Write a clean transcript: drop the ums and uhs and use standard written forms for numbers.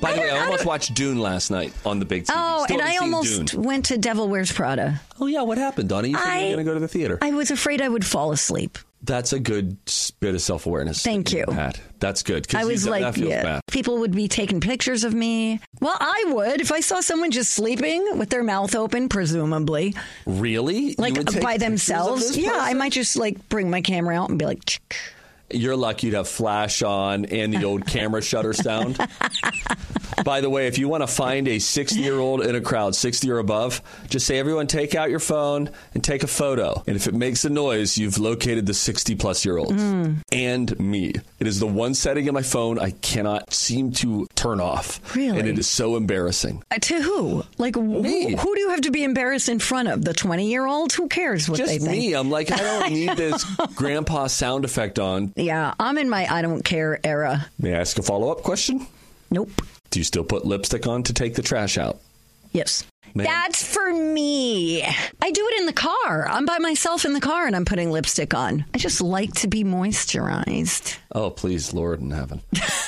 By the way, I almost watched Dune last night on the big TV. Oh, Still and I haven't seen almost Dune. went to Devil Wears Prada. Oh, yeah. What happened, Donna? You said you were going to go to the theater. I was afraid I would fall asleep. That's a good bit of self-awareness. Thank you. Pat. That's good. I was that feels bad. people would be taking pictures of me. Well, I would if I saw someone just sleeping with their mouth open, presumably. Really? Like You would take by pictures of themselves. this Yeah, I person? might just like bring my camera out and be like, chick. You're lucky you'd have flash on and the old camera shutter sound. By the way, if you want to find a 60-year-old in a crowd, 60 or above, just say, everyone take out your phone and take a photo. And if it makes a noise, you've located the 60-plus-year-olds and me. It is the one setting in my phone I cannot seem to turn off. Really? And it is so embarrassing. To who? Like, who do you have to be embarrassed in front of? The 20-year-olds? Who cares what they Just think? me. I'm like, I don't need this grandpa sound effect on. Yeah, I'm in my I don't care era. May I ask a follow-up question? Nope. Do you still put lipstick on to take the trash out? Yes. Man. That's for me. I do it in the car. I'm by myself in the car and I'm putting lipstick on. I just like to be moisturized. Oh, please, Lord in heaven.